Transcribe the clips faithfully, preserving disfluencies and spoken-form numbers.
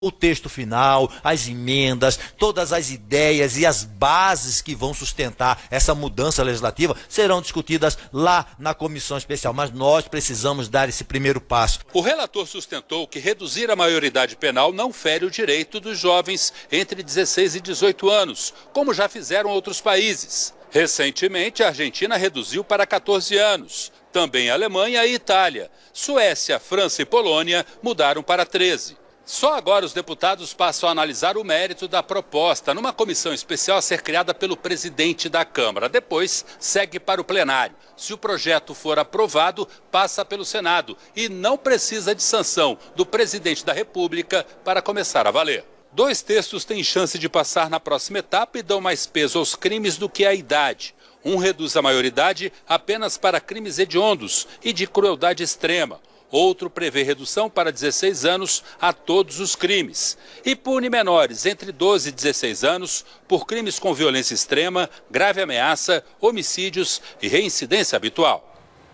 O texto final, as emendas, todas as ideias e as bases que vão sustentar essa mudança legislativa serão discutidas lá na comissão especial, mas nós precisamos dar esse primeiro passo. O relator sustentou que reduzir a maioridade penal não fere o direito dos jovens entre dezesseis e dezoito anos, como já fizeram outros países. Recentemente, a Argentina reduziu para catorze anos. Também a Alemanha e Itália. Suécia, França e Polônia mudaram para treze. Só agora os deputados passam a analisar o mérito da proposta numa comissão especial a ser criada pelo presidente da Câmara. Depois, segue para o plenário. Se o projeto for aprovado, passa pelo Senado e não precisa de sanção do presidente da República para começar a valer. Dois textos têm chance de passar na próxima etapa e dão mais peso aos crimes do que à idade. Um reduz a maioridade apenas para crimes hediondos e de crueldade extrema. Outro prevê redução para dezesseis anos a todos os crimes. E pune menores entre doze e dezesseis anos por crimes com violência extrema, grave ameaça, homicídios e reincidência habitual.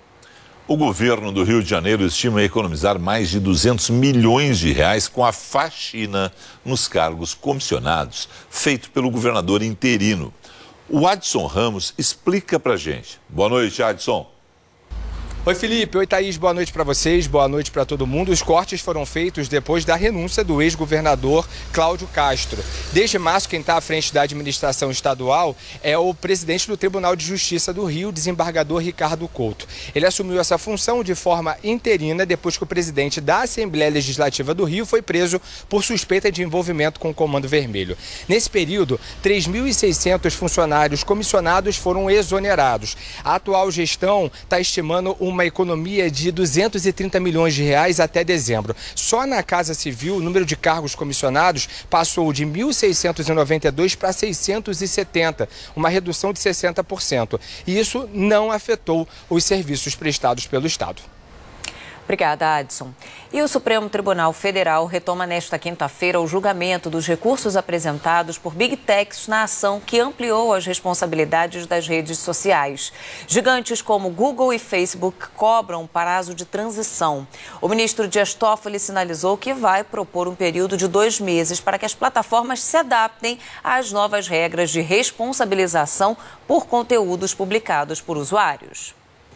O governo do Rio de Janeiro estima economizar mais de duzentos milhões de reais com a faxina nos cargos comissionados, feito pelo governador interino. O Adson Ramos explica pra gente. Boa noite, Adson. Oi, Felipe. Oi, Thaís. Boa noite para vocês. Boa noite para todo mundo. Os cortes foram feitos depois da renúncia do ex-governador Cláudio Castro. Desde março, quem está à frente da administração estadual é o presidente do Tribunal de Justiça do Rio, desembargador Ricardo Couto. Ele assumiu essa função de forma interina depois que o presidente da Assembleia Legislativa do Rio foi preso por suspeita de envolvimento com o Comando Vermelho. Nesse período, três mil e seiscentos funcionários comissionados foram exonerados. A atual gestão está estimando uma uma economia de duzentos e trinta milhões de reais até dezembro. Só na Casa Civil, o número de cargos comissionados passou de mil seiscentos e noventa e dois para seiscentos e setenta, uma redução de sessenta por cento. E isso não afetou os serviços prestados pelo Estado. Obrigada, Adson. E o Supremo Tribunal Federal retoma nesta quinta-feira o julgamento dos recursos apresentados por Big Techs na ação que ampliou as responsabilidades das redes sociais. Gigantes como Google e Facebook cobram prazo de transição. O ministro Dias Toffoli sinalizou que vai propor um período de dois meses para que as plataformas se adaptem às novas regras de responsabilização por conteúdos publicados por usuários.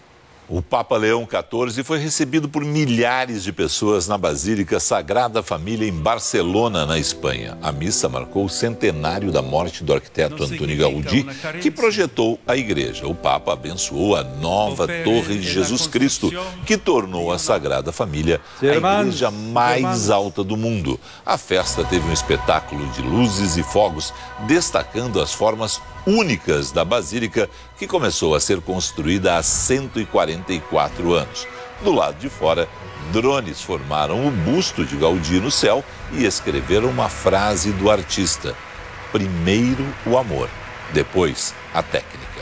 O Papa Leão quatorze foi recebido por milhares de pessoas na Basílica Sagrada Família em Barcelona, na Espanha. A missa marcou o centenário da morte do arquiteto Antoni Gaudí, que projetou a igreja. O Papa abençoou a nova Torre de Jesus Cristo, que tornou a Sagrada Família a igreja mais alta do mundo. A festa teve um espetáculo de luzes e fogos, destacando as formas únicas da Basílica, que começou a ser construída há cento e quarenta e quatro anos. Do lado de fora, drones formaram o busto de Gaudí no céu e escreveram uma frase do artista: primeiro o amor, depois a técnica.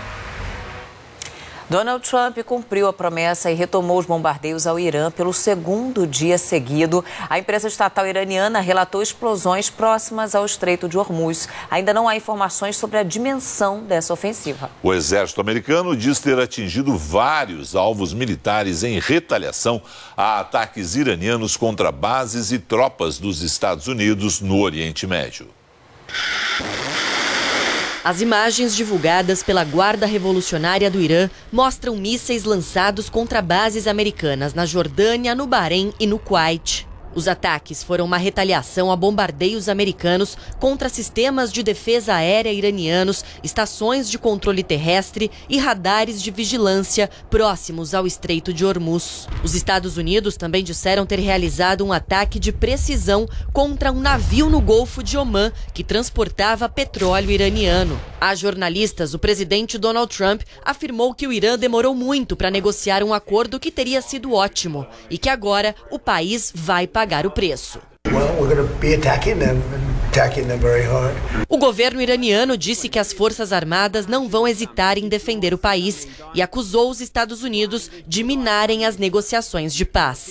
Donald Trump cumpriu a promessa e retomou os bombardeios ao Irã pelo segundo dia seguido. A empresa estatal iraniana relatou explosões próximas ao Estreito de Hormuz. Ainda não há informações sobre a dimensão dessa ofensiva. O exército americano diz ter atingido vários alvos militares em retaliação a ataques iranianos contra bases e tropas dos Estados Unidos no Oriente Médio. As imagens divulgadas pela Guarda Revolucionária do Irã mostram mísseis lançados contra bases americanas na Jordânia, no Bahrein e no Kuwait. Os ataques foram uma retaliação a bombardeios americanos contra sistemas de defesa aérea iranianos, estações de controle terrestre e radares de vigilância próximos ao Estreito de Hormuz. Os Estados Unidos também disseram ter realizado um ataque de precisão contra um navio no Golfo de Omã que transportava petróleo iraniano. A jornalistas, o presidente Donald Trump afirmou que o Irã demorou muito para negociar um acordo que teria sido ótimo e que agora o país vai pagar pagar o preço. O governo iraniano disse que as forças armadas não vão hesitar em defender o país e acusou os Estados Unidos de minarem as negociações de paz.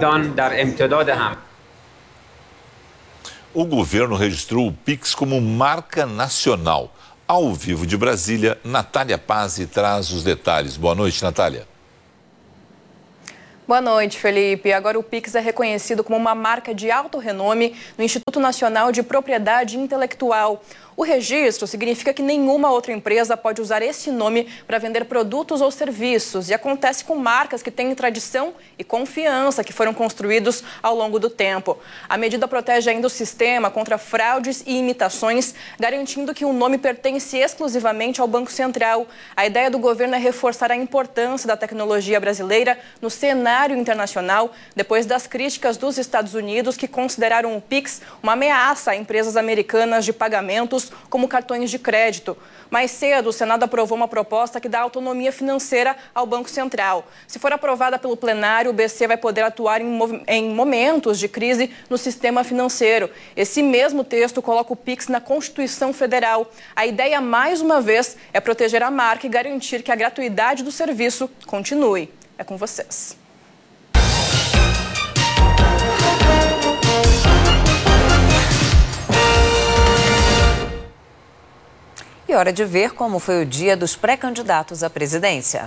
O governo registrou o Pix como marca nacional. Ao vivo de Brasília, Natália Pazzi traz os detalhes. Boa noite, Natália. Boa noite, Felipe. Agora o Pix é reconhecido como uma marca de alto renome no Instituto Nacional de Propriedade Intelectual. O registro significa que nenhuma outra empresa pode usar esse nome para vender produtos ou serviços e acontece com marcas que têm tradição e confiança que foram construídos ao longo do tempo. A medida protege ainda o sistema contra fraudes e imitações, garantindo que o nome pertence exclusivamente ao Banco Central. A ideia do governo é reforçar a importância da tecnologia brasileira no cenário internacional, depois das críticas dos Estados Unidos, que consideraram o Pix uma ameaça a empresas americanas de pagamentos como cartões de crédito. Mais cedo, o Senado aprovou uma proposta que dá autonomia financeira ao Banco Central. Se for aprovada pelo plenário, o B C vai poder atuar em, mov- em momentos de crise no sistema financeiro. Esse mesmo texto coloca o Pix na Constituição Federal. A ideia, mais uma vez, é proteger a marca e garantir que a gratuidade do serviço continue. É com vocês. E hora de ver como foi o dia dos pré-candidatos à presidência.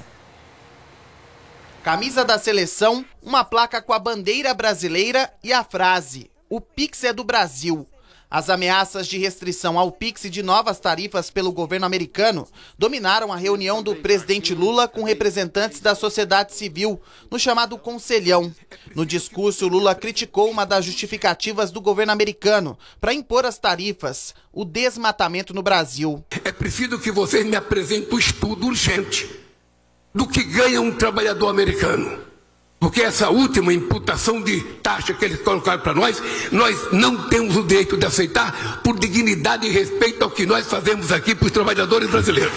Camisa da seleção, uma placa com a bandeira brasileira e a frase: "O Pix é do Brasil". As ameaças de restrição ao Pix e de novas tarifas pelo governo americano dominaram a reunião do presidente Lula com representantes da sociedade civil, no chamado Conselhão. No discurso, Lula criticou uma das justificativas do governo americano para impor as tarifas: o desmatamento no Brasil. É preciso que vocês me apresentem um estudo urgente do que ganha um trabalhador americano. Porque essa última imputação de taxa que eles colocaram para nós, nós não temos o direito de aceitar por dignidade e respeito ao que nós fazemos aqui para os trabalhadores brasileiros.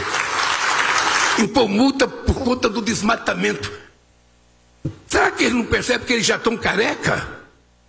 Impor multa por conta do desmatamento. Será que eles não percebem que eles já estão careca?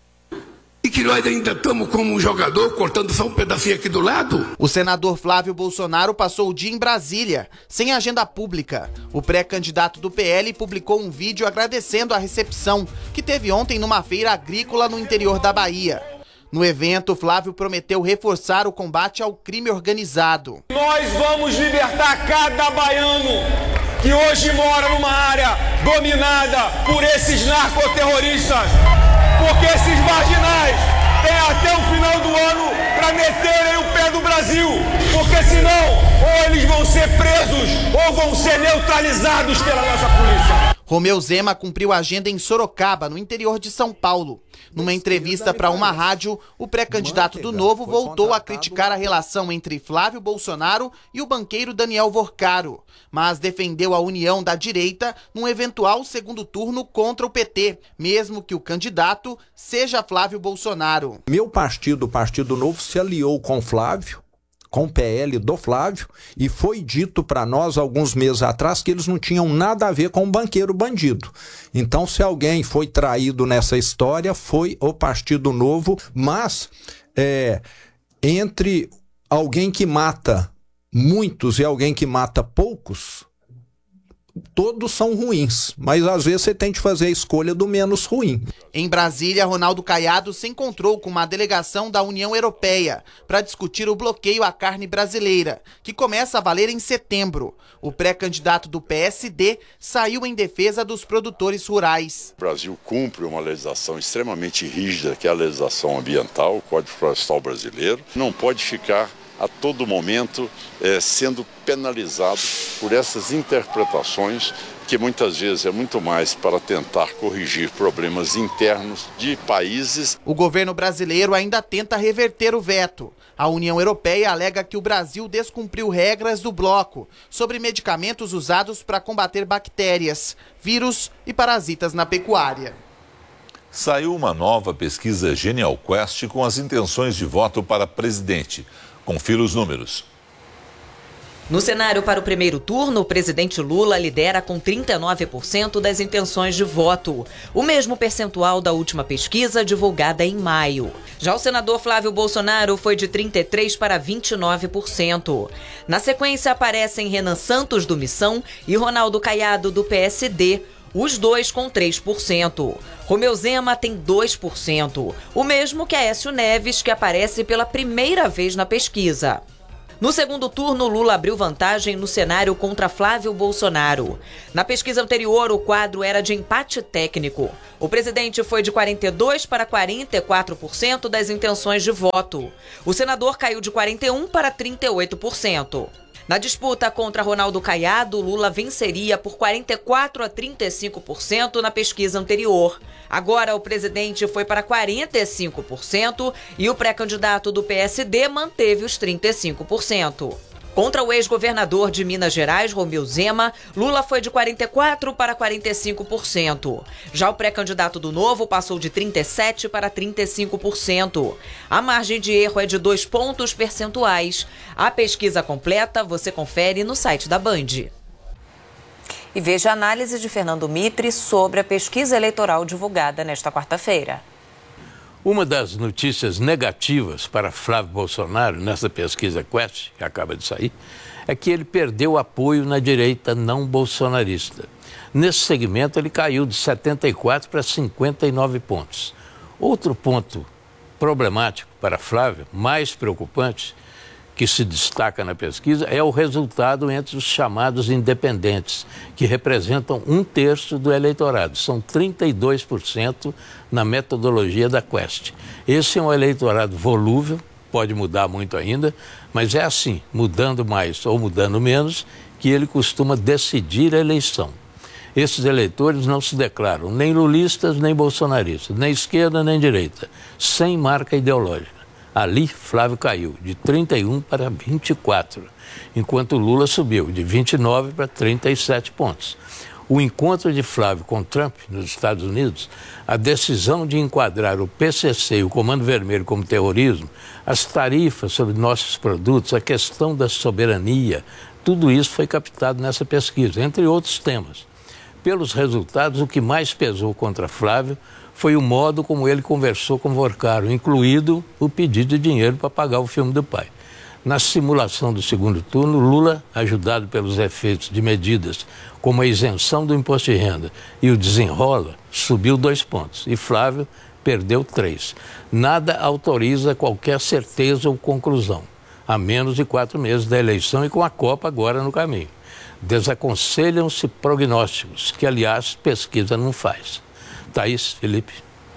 E que nós ainda estamos como um jogador cortando só um pedacinho aqui do lado? O senador Flávio Bolsonaro passou o dia em Brasília, sem agenda pública. O pré-candidato do P L publicou um vídeo agradecendo a recepção que teve ontem numa feira agrícola no interior da Bahia. No evento, Flávio prometeu reforçar o combate ao crime organizado. Nós vamos libertar cada baiano que hoje mora numa área dominada por esses narcoterroristas. Porque esses marginais têm até o final do ano para meterem o pé do Brasil. Porque senão, ou eles vão ser presos ou vão ser neutralizados pela nossa polícia. Romeu Zema cumpriu a agenda em Sorocaba, no interior de São Paulo. Numa entrevista para uma rádio, o pré-candidato do Novo voltou a criticar a relação entre Flávio Bolsonaro e o banqueiro Daniel Vorcaro, mas defendeu a união da direita num eventual segundo turno contra o P T, mesmo que o candidato seja Flávio Bolsonaro. Meu partido, o Partido Novo, se aliou com Flávio, com o P L do Flávio, e foi dito para nós alguns meses atrás que eles não tinham nada a ver com o banqueiro bandido. Então, se alguém foi traído nessa história, foi o Partido Novo, mas é, entre alguém que mata muitos e alguém que mata poucos, todos são ruins, mas às vezes você tem que fazer a escolha do menos ruim. Em Brasília, Ronaldo Caiado se encontrou com uma delegação da União Europeia para discutir o bloqueio à carne brasileira, que começa a valer em setembro. O pré-candidato do P S D saiu em defesa dos produtores rurais. O Brasil cumpre uma legislação extremamente rígida, que é a legislação ambiental, o Código Florestal Brasileiro. Não pode ficar a todo momento é, sendo penalizado por essas interpretações, que muitas vezes é muito mais para tentar corrigir problemas internos de países. O governo brasileiro ainda tenta reverter o veto. A União Europeia alega que o Brasil descumpriu regras do bloco sobre medicamentos usados para combater bactérias, vírus e parasitas na pecuária. Saiu uma nova pesquisa Genial Quest com as intenções de voto para presidente. Confira os números. No cenário para o primeiro turno, o presidente Lula lidera com trinta e nove por cento das intenções de voto, o mesmo percentual da última pesquisa divulgada em maio. Já o senador Flávio Bolsonaro foi de trinta e três por cento para vinte e nove por cento. Na sequência aparecem Renan Santos, do Missão, e Ronaldo Caiado, do P S D, os dois com três por cento. Romeu Zema tem dois por cento, o mesmo que Aécio Neves, que aparece pela primeira vez na pesquisa. No segundo turno, Lula abriu vantagem no cenário contra Flávio Bolsonaro. Na pesquisa anterior, o quadro era de empate técnico. O presidente foi de quarenta e dois por cento para quarenta e quatro por cento das intenções de voto. O senador caiu de quarenta e um por cento para trinta e oito por cento. Na disputa contra Ronaldo Caiado, Lula venceria por quarenta e quatro por cento a trinta e cinco por cento na pesquisa anterior. Agora, o presidente foi para quarenta e cinco por cento e o pré-candidato do P S D manteve os trinta e cinco por cento. Contra o ex-governador de Minas Gerais, Romeu Zema, Lula foi de quarenta e quatro por cento para quarenta e cinco por cento. Já o pré-candidato do Novo passou de trinta e sete por cento para trinta e cinco por cento. A margem de erro é de dois pontos percentuais. A pesquisa completa você confere no site da Band. E veja a análise de Fernando Mitre sobre a pesquisa eleitoral divulgada nesta quarta-feira. Uma das notícias negativas para Flávio Bolsonaro nessa pesquisa Quest, que acaba de sair, é que ele perdeu apoio na direita não bolsonarista. Nesse segmento, ele caiu de setenta e quatro para cinquenta e nove pontos. Outro ponto problemático para Flávio, mais preocupante, que se destaca na pesquisa, é o resultado entre os chamados independentes, que representam um terço do eleitorado. São trinta e dois por cento na metodologia da Quest. Esse é um eleitorado volúvel, pode mudar muito ainda, mas é assim, mudando mais ou mudando menos, que ele costuma decidir a eleição. Esses eleitores não se declaram nem lulistas nem bolsonaristas, nem esquerda nem direita, sem marca ideológica. Ali, Flávio caiu de trinta e um para vinte e quatro, enquanto Lula subiu de vinte e nove para trinta e sete pontos. O encontro de Flávio com Trump nos Estados Unidos, a decisão de enquadrar o P C C e o Comando Vermelho como terrorismo, as tarifas sobre nossos produtos, a questão da soberania, tudo isso foi captado nessa pesquisa, entre outros temas. Pelos resultados, o que mais pesou contra Flávio foi o modo como ele conversou com Vorcaro, incluído o pedido de dinheiro para pagar o filme do pai. Na simulação do segundo turno, Lula, ajudado pelos efeitos de medidas como a isenção do imposto de renda e o desenrola, subiu dois pontos e Flávio perdeu três. Nada autoriza qualquer certeza ou conclusão, a menos de quatro meses da eleição e com a Copa agora no caminho. Desaconselham-se prognósticos, que, aliás, pesquisa não faz. Thaís, Felipe.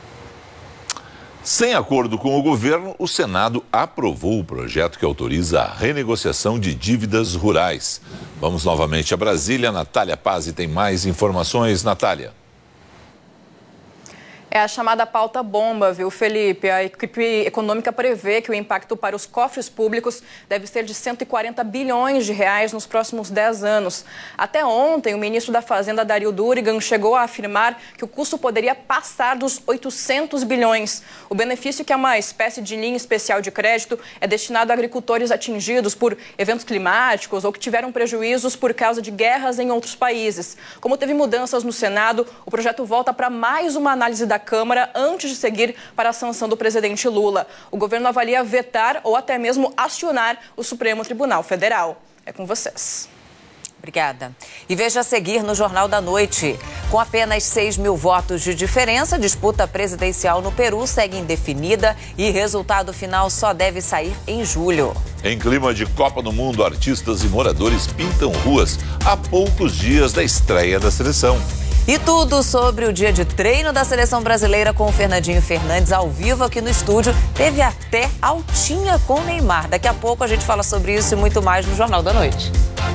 Sem acordo com o governo, o Senado aprovou o projeto que autoriza a renegociação de dívidas rurais. Vamos novamente a Brasília. Natália Pazzi tem mais informações. Natália. É a chamada pauta bomba, viu, Felipe? A equipe econômica prevê que o impacto para os cofres públicos deve ser de cento e quarenta bilhões de reais nos próximos dez anos. Até ontem, o ministro da Fazenda, Dario Durigan, chegou a afirmar que o custo poderia passar dos oitocentos bilhões. O benefício, que é uma espécie de linha especial de crédito, é destinado a agricultores atingidos por eventos climáticos ou que tiveram prejuízos por causa de guerras em outros países. Como teve mudanças no Senado, o projeto volta para mais uma análise da Câmara antes de seguir para a sanção do presidente Lula. O governo avalia vetar ou até mesmo acionar o Supremo Tribunal Federal. É com vocês. Obrigada. E veja a seguir no Jornal da Noite. Com apenas seis mil votos de diferença, a disputa presidencial no Peru segue indefinida e resultado final só deve sair em julho. Em clima de Copa do Mundo, artistas e moradores pintam ruas a poucos dias da estreia da seleção. E tudo sobre o dia de treino da seleção brasileira com o Fernandinho Fernandes ao vivo aqui no estúdio. Teve até altinha com o Neymar. Daqui a pouco a gente fala sobre isso e muito mais no Jornal da Noite.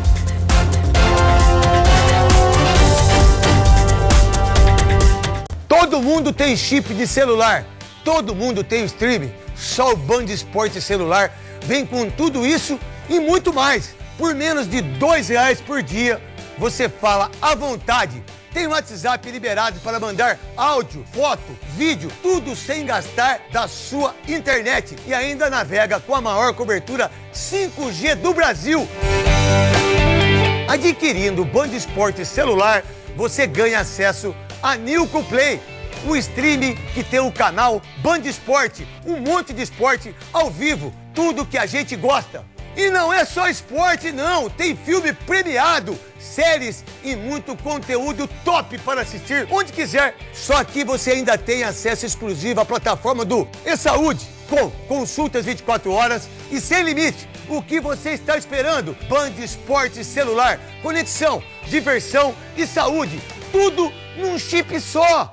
Todo mundo tem chip de celular. Todo mundo tem o streaming. Só o Band Esporte Celular vem com tudo isso e muito mais. Por menos de dois reais por dia, você fala à vontade. Tem o WhatsApp liberado para mandar áudio, foto, vídeo, tudo sem gastar da sua internet. E ainda navega com a maior cobertura cinco G do Brasil. Adquirindo o Band Esporte Celular, você ganha acesso a Nilco Play, o streaming que tem o canal Band Esporte, um monte de esporte ao vivo, tudo que a gente gosta. E não é só esporte, não. Tem filme premiado, séries e muito conteúdo top para assistir onde quiser. Só que você ainda tem acesso exclusivo à plataforma do E-Saúde. com consultas vinte e quatro horas e sem limite. O que você está esperando? Band Esporte celular, conexão, diversão e saúde, tudo num chip só.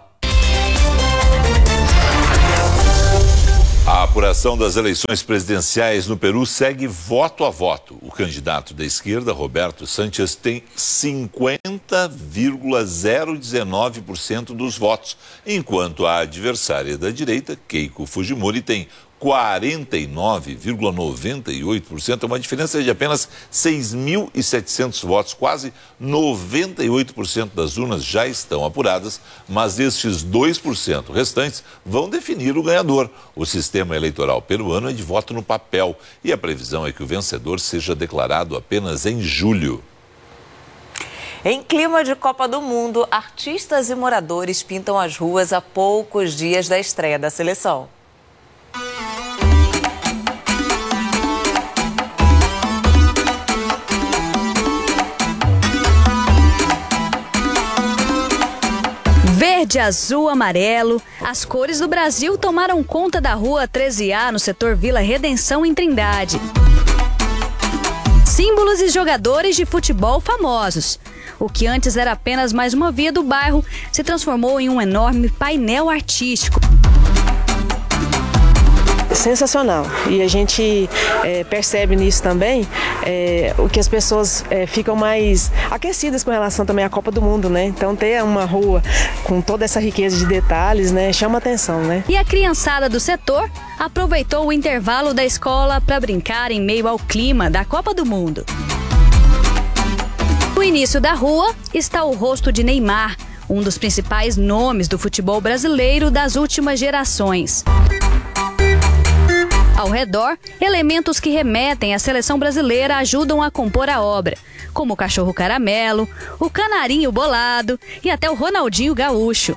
A apuração das eleições presidenciais no Peru segue voto a voto. O candidato da esquerda, Roberto Sánchez, tem cinquenta vírgula zero dezenove por cento dos votos, enquanto a adversária da direita, Keiko Fujimori, tem quarenta e nove vírgula noventa e oito por cento, é uma diferença de apenas seis mil e setecentos votos. Quase noventa e oito por cento das urnas já estão apuradas, mas estes dois por cento restantes vão definir o ganhador. O sistema eleitoral peruano é de voto no papel e a previsão é que o vencedor seja declarado apenas em julho. Em clima de Copa do Mundo, artistas e moradores pintam as ruas a poucos dias da estreia da seleção. Verde, azul, amarelo, as cores do Brasil tomaram conta da rua treze A no setor Vila Redenção, em Trindade. Símbolos e jogadores de futebol famosos. O que antes era apenas mais uma via do bairro se transformou em um enorme painel artístico. Sensacional, e a gente é, percebe nisso também é, o que as pessoas é, ficam mais aquecidas com relação também à Copa do Mundo, né? Então ter uma rua com toda essa riqueza de detalhes, né, chama atenção, né? E a criançada do setor aproveitou o intervalo da escola para brincar em meio ao clima da Copa do Mundo. No início da rua está o rosto de Neymar, um dos principais nomes do futebol brasileiro das últimas gerações. Ao redor, elementos que remetem à seleção brasileira ajudam a compor a obra, como o cachorro caramelo, o canarinho bolado e até o Ronaldinho gaúcho.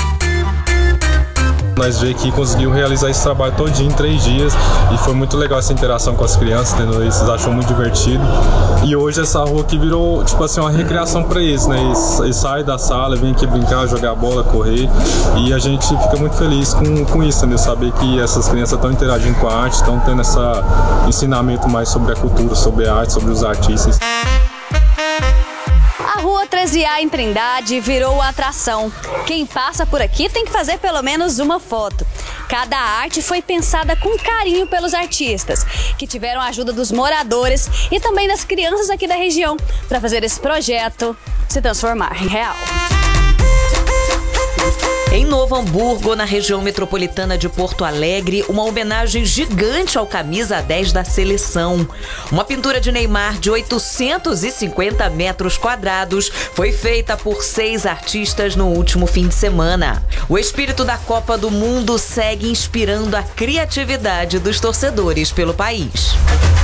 Nós vemos que conseguiu realizar esse trabalho todinho em três dias e foi muito legal essa interação com as crianças, entendeu? Eles acham muito divertido. E hoje essa rua aqui virou, tipo assim, uma recreação para eles, né? Eles, eles saem da sala, vêm aqui brincar, jogar bola, correr. E a gente fica muito feliz com, com isso, entendeu? Saber que essas crianças estão interagindo com a arte, estão tendo esse ensinamento mais sobre a cultura, sobre a arte, sobre os artistas. A Rua treze A em Trindade virou atração. Quem passa por aqui tem que fazer pelo menos uma foto. Cada arte foi pensada com carinho pelos artistas, que tiveram a ajuda dos moradores e também das crianças aqui da região para fazer esse projeto se transformar em real. Em Novo Hamburgo, na região metropolitana de Porto Alegre, uma homenagem gigante ao camisa dez da seleção. Uma pintura de Neymar de oitocentos e cinquenta metros quadrados foi feita por seis artistas no último fim de semana. O espírito da Copa do Mundo segue inspirando a criatividade dos torcedores pelo país.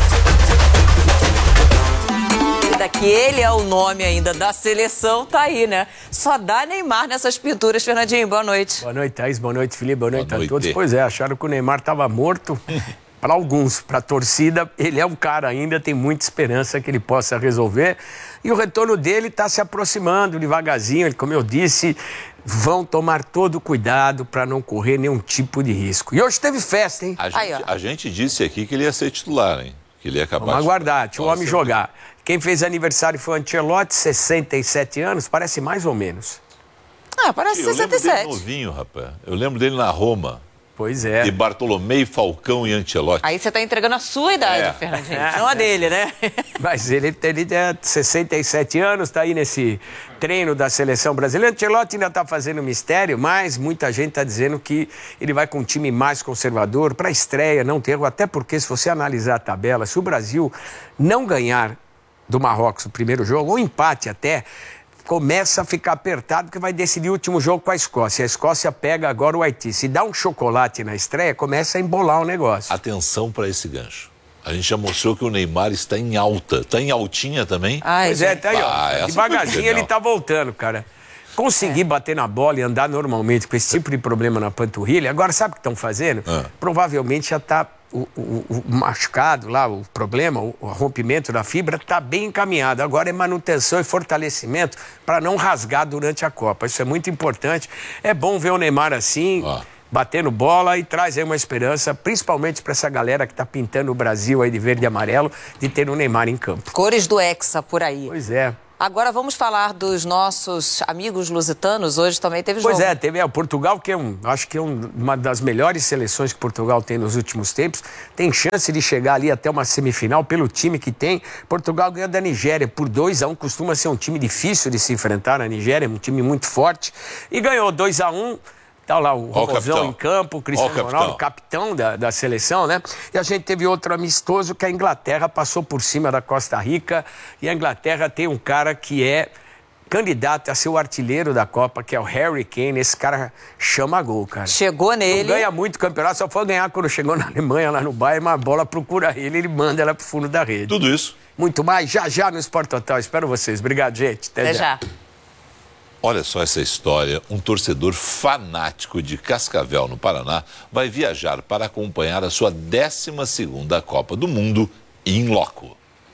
Que ele é o nome ainda da seleção, tá aí, né? Só dá Neymar nessas pinturas, Fernandinho. Boa noite. Boa noite, Thaís. Boa noite, Felipe. Boa noite, Boa noite a todos. Pois é, acharam que o Neymar estava morto. Para alguns, para a torcida, ele é um cara ainda, tem muita esperança que ele possa resolver. E o retorno dele está se aproximando devagarzinho. Ele, como eu disse, vão tomar todo o cuidado para não correr nenhum tipo de risco. E hoje teve festa, hein? A gente, a gente disse aqui que ele ia ser titular, hein? Que ele ia acabar. Vamos aguardar, deixa o homem Nossa, jogar. Quem fez aniversário foi o Ancelotti, sessenta e sete anos, parece mais ou menos. Ah, parece eu sessenta e sete. lembro dele novinho, rapaz. Eu lembro dele na Roma. Pois é. De Bartolomeu, Falcão e Ancelotti. Aí você tá entregando a sua idade, É. Fernandinho, não a dele, né? Mas ele tem sessenta e sete anos, está aí nesse treino da seleção brasileira. Ancelotti ainda está fazendo mistério, mas muita gente está dizendo que ele vai com um time mais conservador para a estreia, não ter erro. Até porque, se você analisar a tabela, se o Brasil não ganhar do Marrocos o primeiro jogo, ou empate até, começa a ficar apertado, porque vai decidir o último jogo com a Escócia. A Escócia pega agora o Haiti. Se dá um chocolate na estreia, começa a embolar o negócio. Atenção para esse gancho. A gente já mostrou que o Neymar está em alta. Está em altinha também? Ai, pois é, tá aí, ó. Ah, essa Devagarzinho foi ele genial. tá voltando, cara. Conseguir bater na bola e andar normalmente com esse tipo de problema na panturrilha. Agora, sabe o que estão fazendo? Ah. Provavelmente já está o, o, o machucado lá, o problema, o, o rompimento da fibra está bem encaminhado. Agora é manutenção e fortalecimento para não rasgar durante a Copa. Isso é muito importante. É bom ver o Neymar assim, Ah. batendo bola e traz aí uma esperança, principalmente para essa galera que está pintando o Brasil aí de verde e amarelo, de ter o Neymar em campo. Cores do Hexa por aí. Pois é. Agora vamos falar dos nossos amigos lusitanos. Hoje também teve jogo. Pois é, teve é, o Portugal, que é um, acho que é um, uma das melhores seleções que Portugal tem nos últimos tempos. Tem chance de chegar ali até uma semifinal pelo time que tem. Portugal ganhou da Nigéria por dois a um. Costuma ser um time difícil de se enfrentar na Nigéria, um time muito forte. E ganhou dois a um. Tá lá o Robozão em campo, o Cristiano Ó, Ronaldo, capitão. capitão da, da seleção, né? E a gente teve outro amistoso que a Inglaterra passou por cima da Costa Rica. E a Inglaterra tem um cara que é candidato a ser o artilheiro da Copa, que é o Harry Kane. Esse cara chama gol, cara. Chegou nele. Não ganha muito campeonato, só foi ganhar quando chegou na Alemanha, lá no Bayern, mas a bola procura ele, ele manda ela pro fundo da rede. Tudo isso. Muito mais, já já no Sport Total. Espero vocês. Obrigado, gente. Até, Até já. já. Olha só essa história. Um torcedor fanático de Cascavel, no Paraná, vai viajar para acompanhar a sua décima segunda Copa do Mundo in loco.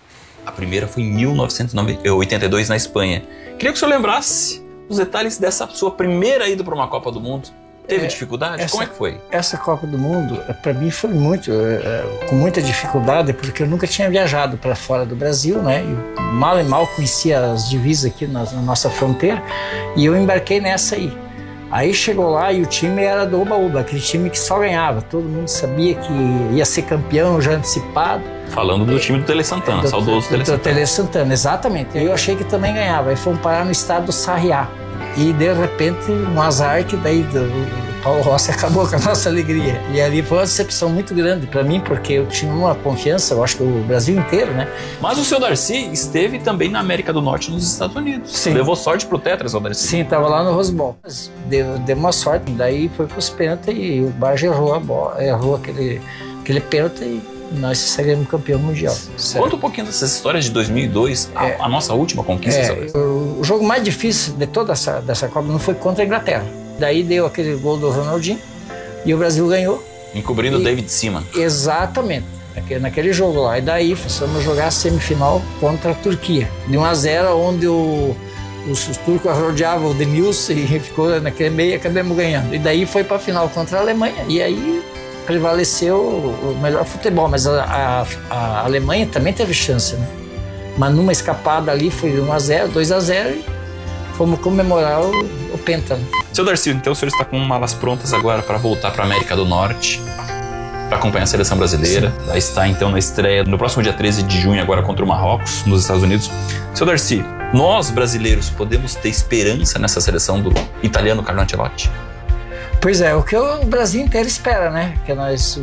A primeira foi em mil novecentos e oitenta e dois na Espanha. Queria que o senhor lembrasse os detalhes dessa sua primeira ida para uma Copa do Mundo. Teve é, dificuldade? Essa, Como é que foi? Essa Copa do Mundo, para mim, foi muito, é, com muita dificuldade, porque eu nunca tinha viajado para fora do Brasil, né? Eu mal e mal conhecia as divisas aqui na, na nossa fronteira, e eu embarquei nessa aí. Aí chegou lá e o time era do Oba-Oba, aquele time que só ganhava. Todo mundo sabia que ia ser campeão já antecipado. Falando do time do Tele Santana, do, saudoso do, Tele Santana. Do Tele Santana, exatamente. Eu achei que também ganhava. Aí fomos parar no estado do Sarriá. E de repente, um azar que daí o Paulo Rossi acabou com a nossa alegria. E ali foi uma decepção muito grande para mim, porque eu tinha uma confiança, eu acho que o Brasil inteiro, né? Mas o seu Darcy esteve também na América do Norte, nos Estados Unidos. Sim. Levou sorte pro Tetra, seu Darcy? Sim, tava lá no Rose Bowl. Deu, deu uma sorte, daí foi pros pênaltis e o Barge errou a bola, errou aquele, aquele pênalti e nós saímos campeão mundial. Certo. Conta um pouquinho dessas histórias de dois mil e dois, a, é, a nossa última conquista. É, o, o jogo mais difícil de toda essa dessa Copa não foi contra a Inglaterra. Daí deu aquele gol do Ronaldinho e o Brasil ganhou. Encobrindo o David Seaman. Exatamente, naquele, naquele jogo lá. E daí fomos jogar a semifinal contra a Turquia. De um a zero, onde o, os, os turcos rodeavam o Denilson e ficou naquele meio e acabamos ganhando. E daí foi para a final contra a Alemanha. E aí prevaleceu o melhor futebol, mas a, a, a Alemanha também teve chance, né? Mas numa escapada ali foi um a zero, dois a zero e fomos comemorar o, o Penta. Seu Darcy, então o senhor está com malas prontas agora para voltar para a América do Norte, para acompanhar a seleção brasileira. Sim. Vai estar então na estreia no próximo dia treze de junho agora contra o Marrocos, nos Estados Unidos. Seu Darcy, nós brasileiros podemos ter esperança nessa seleção do italiano Carlo Ancelotti? Pois é, o que o Brasil inteiro espera, né? Que nós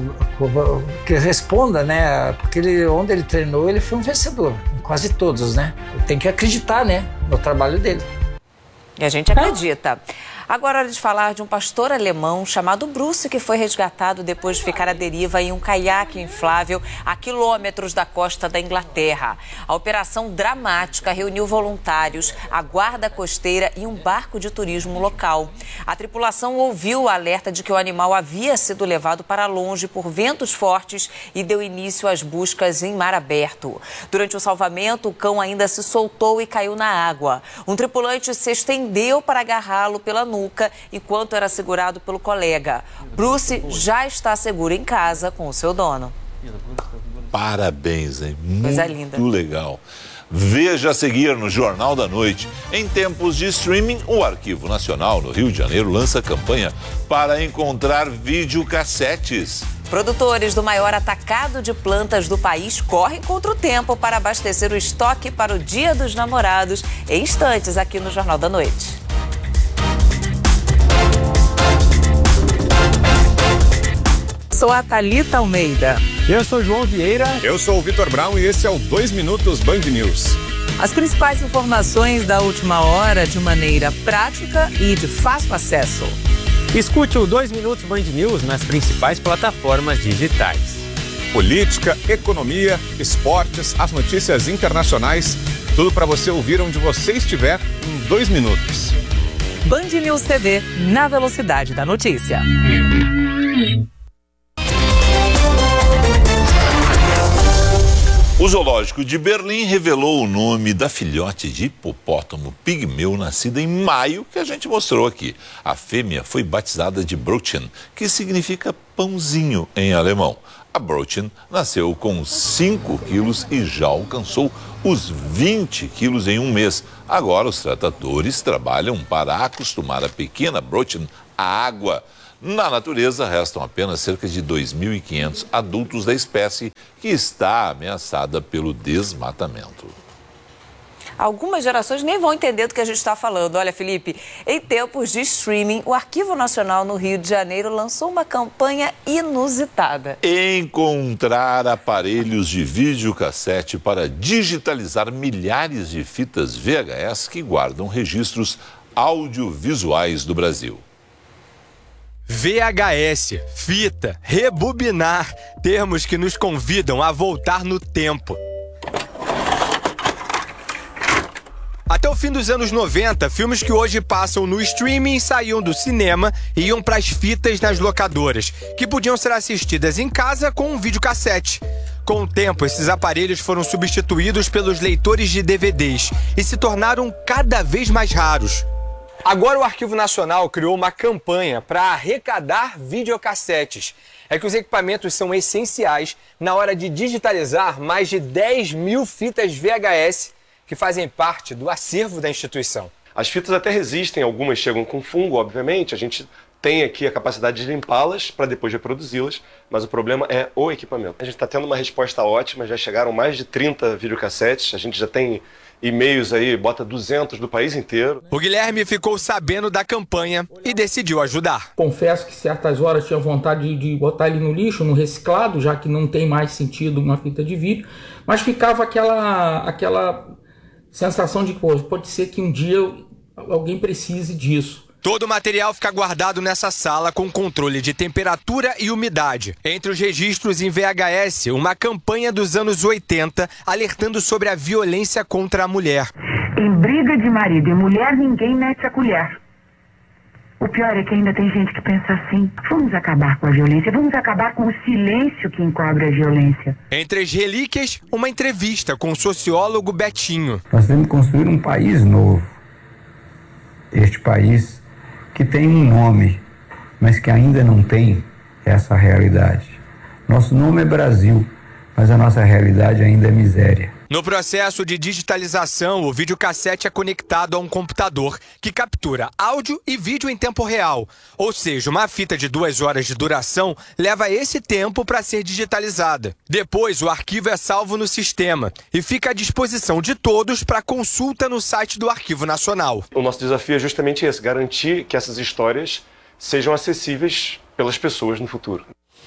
que responda, né? Porque ele, onde ele treinou, ele foi um vencedor, quase todos, né? Tem que acreditar, né, no trabalho dele. E a gente acredita. Agora é hora de falar de um pastor alemão chamado Bruce, que foi resgatado depois de ficar à deriva em um caiaque inflável a quilômetros da costa da Inglaterra. A operação dramática reuniu voluntários, a guarda costeira e um barco de turismo local. A tripulação ouviu o alerta de que o animal havia sido levado para longe por ventos fortes e deu início às buscas em mar aberto. Durante o salvamento, o cão ainda se soltou e caiu na água. Um tripulante se estendeu para agarrá-lo pela nuca enquanto era segurado pelo colega. Bruce já está seguro em casa com o seu dono. Parabéns, hein? Coisa Muito linda. legal. Veja a seguir no Jornal da Noite. Em tempos de streaming, o Arquivo Nacional, no Rio de Janeiro, lança campanha para encontrar videocassetes. Produtores do maior atacado de plantas do país correm contra o tempo para abastecer o estoque para o Dia dos Namorados em instantes aqui no Jornal da Noite. Sou a Thalita Almeida. Eu sou João Vieira. Eu sou o Vitor Brown e esse é o dois Minutos Band News. As principais informações da última hora de maneira prática e de fácil acesso. Escute o dois Minutos Band News nas principais plataformas digitais. Política, economia, esportes, as notícias internacionais, tudo para você ouvir onde você estiver em dois minutos. Band News T V, na velocidade da notícia. Os zoológico de Berlim revelou o nome da filhote de hipopótamo pigmeu nascida em maio, que a gente mostrou aqui. A fêmea foi batizada de Brötchen, que significa pãozinho em alemão. A Brötchen nasceu com cinco quilos e já alcançou os vinte quilos em um mês. Agora os tratadores trabalham para acostumar a pequena Brötchen à água. Na natureza, restam apenas cerca de dois mil e quinhentos adultos da espécie, que está ameaçada pelo desmatamento. Algumas gerações nem vão entender do que a gente está falando. Olha, Felipe, em tempos de streaming, o Arquivo Nacional no Rio de Janeiro lançou uma campanha inusitada. Encontrar aparelhos de videocassete para digitalizar milhares de fitas V H S que guardam registros audiovisuais do Brasil. V H S, fita, rebobinar, termos que nos convidam a voltar no tempo. Até o fim dos anos noventa, filmes que hoje passam no streaming saíam do cinema e iam para as fitas nas locadoras, que podiam ser assistidas em casa com um videocassete. Com o tempo, esses aparelhos foram substituídos pelos leitores de D V Ds e se tornaram cada vez mais raros. Agora o Arquivo Nacional criou uma campanha para arrecadar videocassetes. É que os equipamentos são essenciais na hora de digitalizar mais de dez mil fitas V H S que fazem parte do acervo da instituição. As fitas até resistem, algumas chegam com fungo, obviamente, a gente tem aqui a capacidade de limpá-las para depois reproduzi-las, mas o problema é o equipamento. A gente está tendo uma resposta ótima, já chegaram mais de trinta videocassetes, a gente já tem e-mails aí, bota duzentos do país inteiro. O Guilherme ficou sabendo da campanha e decidiu ajudar. Confesso que certas horas tinha vontade de, de botar ele no lixo, no reciclado, já que não tem mais sentido uma fita de vídeo, mas ficava aquela, aquela sensação de, pô, pode ser que um dia alguém precise disso. Todo o material fica guardado nessa sala com controle de temperatura e umidade. Entre os registros em V H S, uma campanha dos anos oitenta alertando sobre a violência contra a mulher. Em briga de marido e mulher, ninguém mete a colher. O pior é que ainda tem gente que pensa assim: vamos acabar com a violência, vamos acabar com o silêncio que encobre a violência. Entre as relíquias, uma entrevista com o sociólogo Betinho. Nós temos que construir um país novo. Este país que tem um nome, mas que ainda não tem essa realidade. Nosso nome é Brasil, mas a nossa realidade ainda é miséria. No processo de digitalização, o videocassete é conectado a um computador que captura áudio e vídeo em tempo real. Ou seja, uma fita de duas horas de duração leva esse tempo para ser digitalizada. Depois, o arquivo é salvo no sistema e fica à disposição de todos para consulta no site do Arquivo Nacional. O nosso desafio é justamente esse, garantir que essas histórias sejam acessíveis pelas pessoas no futuro.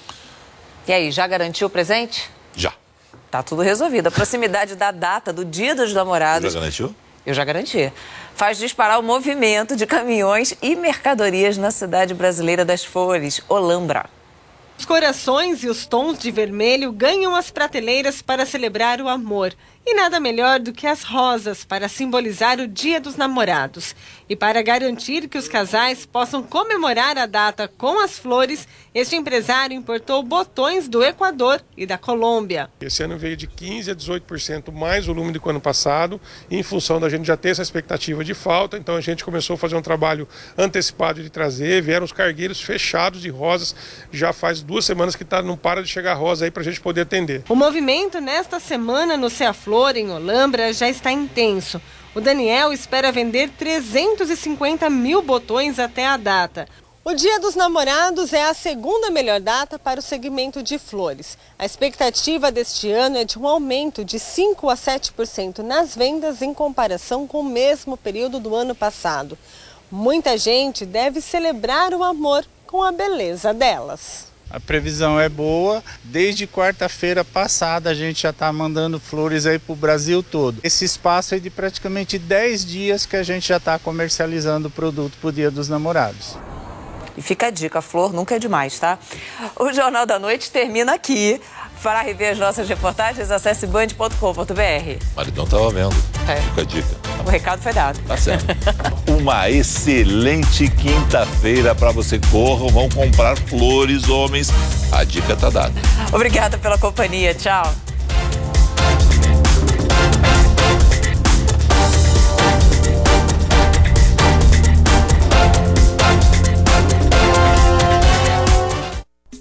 E aí, já garantiu o presente? Já. Tá tudo resolvido. A proximidade da data do Dia dos Namorados... Já garantiu? Eu já garanti. Faz disparar o movimento de caminhões e mercadorias na cidade brasileira das flores, Olambra. Os corações e os tons de vermelho ganham as prateleiras para celebrar o amor. E nada melhor do que as rosas para simbolizar o Dia dos Namorados. E para garantir que os casais possam comemorar a data com as flores, este empresário importou botões do Equador e da Colômbia. Esse ano veio de quinze a dezoito por cento mais volume do que o ano passado, em função da gente já ter essa expectativa de falta. Então a gente começou a fazer um trabalho antecipado de trazer, vieram os cargueiros fechados de rosas, já faz duas semanas que tá, não para de chegar rosa aí para a gente poder atender. O movimento nesta semana no Ceaflor, em Olambra, já está intenso. O Daniel espera vender trezentos e cinquenta mil botões até a data. O Dia dos Namorados é a segunda melhor data para o segmento de flores. A expectativa deste ano é de um aumento de cinco a sete por cento nas vendas em comparação com o mesmo período do ano passado. Muita gente deve celebrar o amor com a beleza delas. A previsão é boa, desde quarta-feira passada a gente já está mandando flores aí para o Brasil todo. Esse espaço é de praticamente dez dias que a gente já está comercializando o produto para o Dia dos Namorados. E fica a dica, flor nunca é demais, tá? O Jornal da Noite termina aqui. Para rever as nossas reportagens, acesse band ponto com ponto br. Maridão estava vendo. É. Fica a dica. O recado foi dado. Tá certo. Uma excelente quinta-feira para você. Corram, vão comprar flores, homens. A dica tá dada. Obrigada pela companhia. Tchau.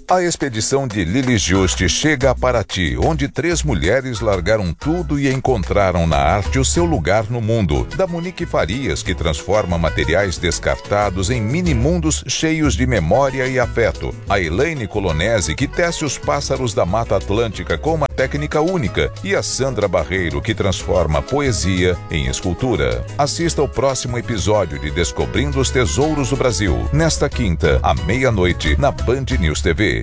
A expedição de Lili Juste chega a Paraty, onde três mulheres largaram tudo e encontraram na arte o seu lugar no mundo. Da Monique Farias, que transforma materiais descartados em mini-mundos cheios de memória e afeto. A Elaine Colonese, que tece os pássaros da Mata Atlântica com uma técnica única. E a Sandra Barreiro, que transforma poesia em escultura. Assista ao próximo episódio de Descobrindo os Tesouros do Brasil, nesta quinta, à meia-noite, na Band News T V.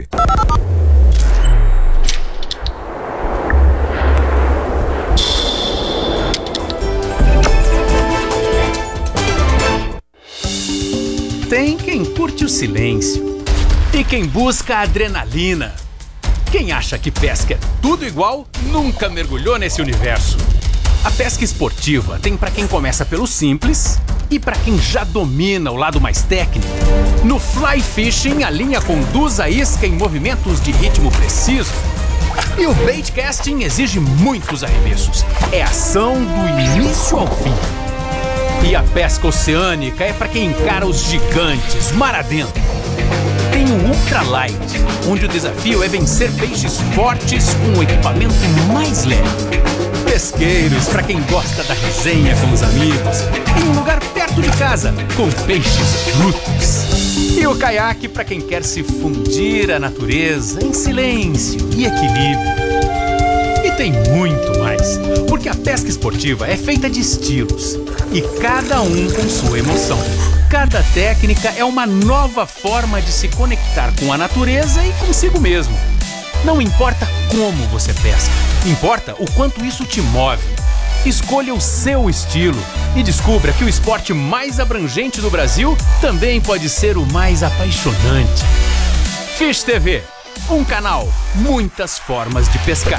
Tem quem curte o silêncio e quem busca a adrenalina. Quem acha que pesca é tudo igual, nunca mergulhou nesse universo. A pesca esportiva tem para quem começa pelo simples e para quem já domina o lado mais técnico. No fly fishing, a linha conduz a isca em movimentos de ritmo preciso. E o bait casting exige muitos arremessos. É ação do início ao fim. E a pesca oceânica é para quem encara os gigantes, mar adentro. Tem o ultralight, onde o desafio é vencer peixes fortes com o equipamento mais leve. Pesqueiros, para quem gosta da resenha com os amigos, em um lugar perto de casa, com peixes brutos. E o caiaque, para quem quer se fundir à natureza em silêncio e equilíbrio. E tem muito mais, porque a pesca esportiva é feita de estilos, e cada um com sua emoção. Cada técnica é uma nova forma de se conectar com a natureza e consigo mesmo. Não importa como você pesca, importa o quanto isso te move. Escolha o seu estilo e descubra que o esporte mais abrangente do Brasil também pode ser o mais apaixonante. Fish T V, um canal, muitas formas de pescar.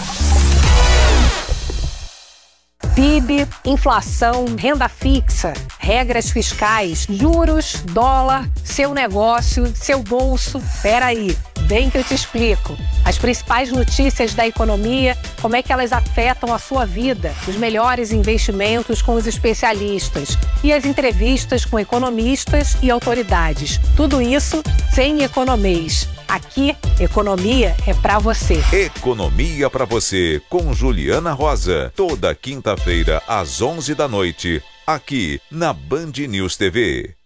P I B, inflação, renda fixa, regras fiscais, juros, dólar, seu negócio, seu bolso. Peraí, bem que eu te explico. As principais notícias da economia, como é que elas afetam a sua vida, os melhores investimentos com os especialistas e as entrevistas com economistas e autoridades. Tudo isso sem economês. Aqui, economia é pra você. Economia pra você, com Juliana Rosa. Toda quinta-feira, às onze da noite, aqui na Band News T V.